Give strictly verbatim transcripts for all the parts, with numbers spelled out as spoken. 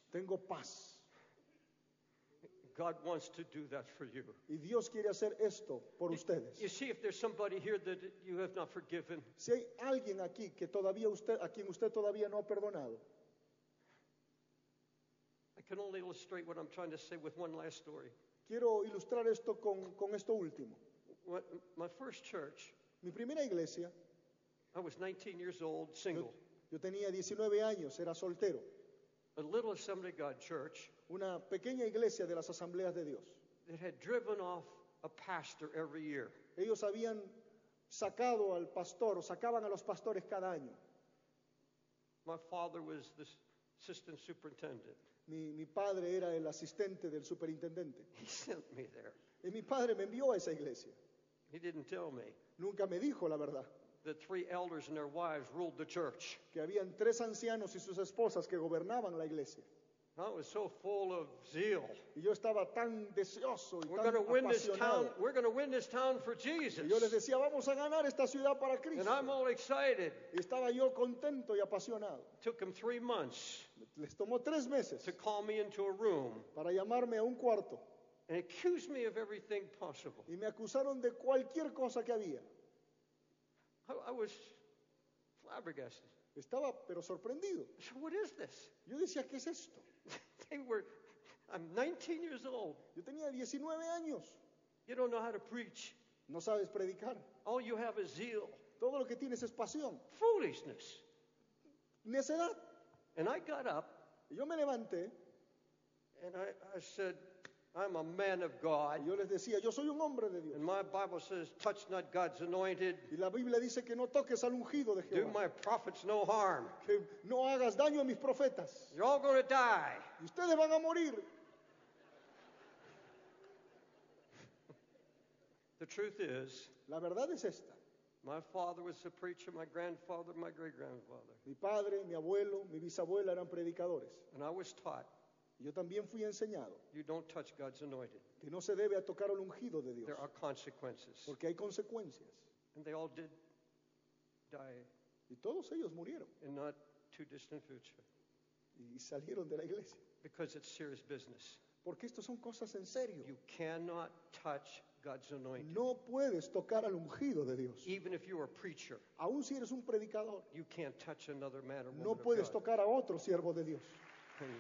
Tengo paz. God wants to do that for you. Y Dios quiere hacer esto por ustedes. You see, if there's somebody here that you have not forgiven, Si hay alguien aquí que todavía usted, a quien usted todavía no ha perdonado, I can only illustrate what I'm trying to say with one last story. quiero ilustrar esto con, con esto último. What, my first church, Mi primera iglesia, I was nineteen years old, single. yo, yo tenía diecinueve años, era soltero. A little Assembly of God church Una pequeña iglesia de las asambleas de Dios. that had driven off a pastor every year. Ellos habían sacado al pastor, o sacaban a los pastores cada año. My father was the assistant superintendent. Mi, mi padre era el asistente del superintendente. He sent me there. Y mi padre me envió a esa iglesia. He didn't tell me Nunca me dijo la verdad, that three elders and their wives ruled the church. que habían tres ancianos y sus esposas que gobernaban la iglesia. I was so full of zeal. Y yo estaba tan deseoso y We're tan going to win this town. apasionado. We're going to win this town for Jesus. Y yo les decía, vamos a ganar esta ciudad para Cristo. And I'm all excited. Y estaba yo contento y apasionado. Took him three months Les tomó tres meses to call me into a room para llamarme a un cuarto and accuse me of everything possible. y me acusaron de cualquier cosa que había. I, I was flabbergasted. Estaba pero sorprendido. I said, what is this? Yo decía, ¿qué es esto? They were, I'm nineteen years old. Yo tenía diecinueve años. You don't know how to preach. No sabes predicar. All you have is zeal, Todo lo que tienes es pasión. foolishness. Necedad. And I got up Y yo me levanté and I, I said, I'm a man of God. y yo les decía, yo soy un hombre de Dios. And my Bible says, touch not God's anointed. Y la Biblia dice que no toques al ungido de Do Jehová. my prophets no harm. Que no hagas daño a mis profetas. You're all going to die. Y ustedes van a morir. The truth is, La verdad es esta. my father was a preacher, my grandfather, my great-grandfather. Mi padre, mi abuelo, mi bisabuela eran predicadores. And I was taught, Yo también fui enseñado you don't touch God's anointed. que no se debe a tocar al ungido de Dios. There are consequences. Porque hay consecuencias. And they all did die Y todos ellos murieron. in not too distant future. Y salieron de la iglesia. Because it's serious business. Porque esto son cosas en serio. You cannot touch God's anointed. No puedes tocar al ungido de Dios. Even if you're a preacher, Aún si eres un predicador, you can't touch another man or woman no of puedes God. tocar a otro siervo de Dios. And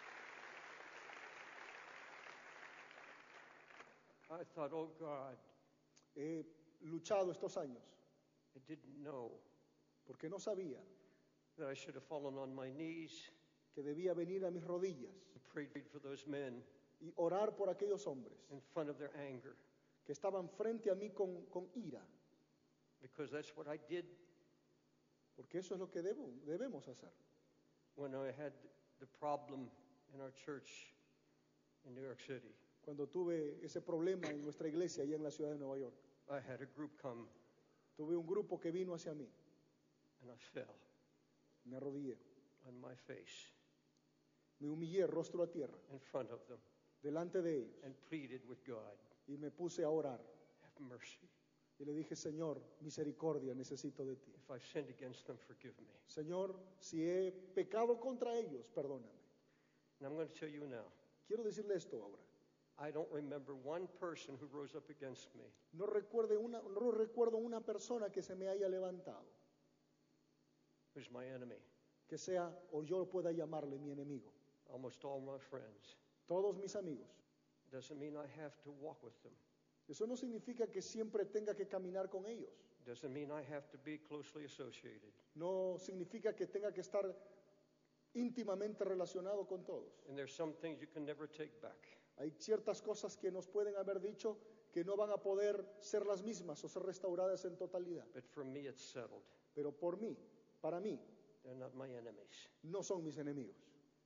I thought, oh God, He luchado estos años I didn't know porque no sabía that I should have fallen on my knees que debía venir a mis rodillas and prayed for those men y orar por aquellos hombres in front of their anger. que estaban frente a mí con, con ira. Because that's what I did Porque eso es lo que debo, debemos hacer. when I had the problem in our church in New York City. Cuando tuve ese problema en nuestra iglesia allá en la ciudad de Nueva York, I had a group come tuve un grupo que vino hacia mí. and I fell Me arrodillé, on my face me humillé rostro a tierra in front of them delante de ellos and pleaded with God, y me puse a orar. have mercy. Y le dije, Señor, misericordia necesito de ti. If I've sinned against them, forgive me. Señor, si he pecado contra ellos, perdóname. And I'm going to tell you now, Quiero decirle esto ahora. I don't remember one person who rose up against me. No, recuerde una, no recuerdo una persona que se me haya levantado, Who's my enemy. que sea o yo pueda llamarle mi enemigo. Almost all my friends. Todos mis amigos. Doesn't mean I have to walk with them. Eso no significa que siempre tenga que caminar con ellos. Doesn't mean I have to be closely associated. No significa que tenga que estar íntimamente relacionado con todos. And there's some things you can never take back. Hay ciertas cosas que nos pueden haber dicho que no van a poder ser las mismas o ser restauradas en totalidad. But for me, it's settled. Pero por mí, para mí, They're not my enemies. no son mis enemigos.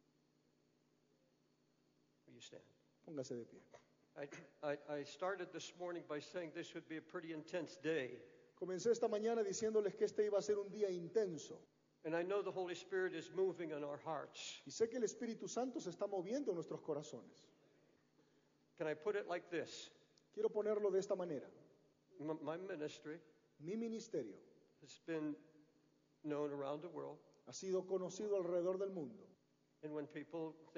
Will you stand? Póngase de pie. I, I, I started this morning by saying this would be a pretty intense day. Comencé esta mañana diciéndoles que este iba a ser un día intenso. And I know the Holy Spirit is moving in our hearts. Y sé que el Espíritu Santo se está moviendo en nuestros corazones. Can I put it like this? Quiero ponerlo de esta manera. M- my ministry Mi ministerio has been known around the world. ha sido conocido alrededor del mundo. And when people